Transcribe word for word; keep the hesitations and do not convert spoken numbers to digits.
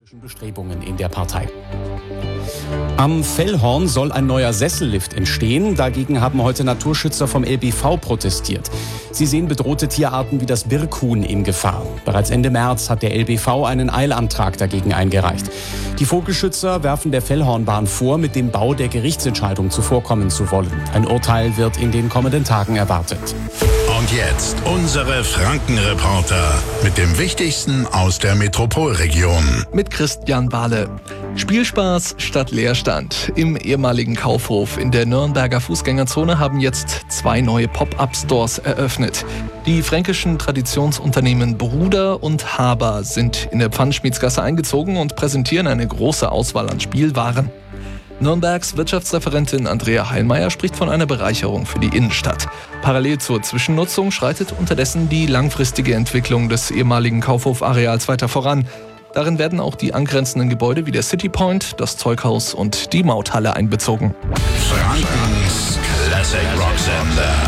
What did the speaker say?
Bestrebungen in der Partei. Am Fellhorn soll ein neuer Sessellift entstehen. Dagegen haben heute Naturschützer vom L B V protestiert. Sie sehen bedrohte Tierarten wie das Birkhuhn in Gefahr. Bereits Ende März hat der L B V einen Eilantrag dagegen eingereicht. Die Vogelschützer werfen der Fellhornbahn vor, mit dem Bau der Gerichtsentscheidung zuvorkommen zu wollen. Ein Urteil wird in den kommenden Tagen erwartet. Und jetzt unsere Frankenreporter mit dem Wichtigsten aus der Metropolregion. Mit Christian Bahle. Spielspaß statt Leerstand. Im ehemaligen Kaufhof in der Nürnberger Fußgängerzone haben jetzt zwei neue Pop-up-Stores eröffnet. Die fränkischen Traditionsunternehmen Bruder und Haber sind in der Pfannenschmiedsgasse eingezogen und präsentieren eine große Auswahl an Spielwaren. Nürnbergs Wirtschaftsreferentin Andrea Heilmeier spricht von einer Bereicherung für die Innenstadt. Parallel zur Zwischennutzung schreitet unterdessen die langfristige Entwicklung des ehemaligen Kaufhofareals weiter voran. Darin werden auch die angrenzenden Gebäude wie der City Point, das Zeughaus und die Mauthalle einbezogen. Frankens Classic Rock Sender.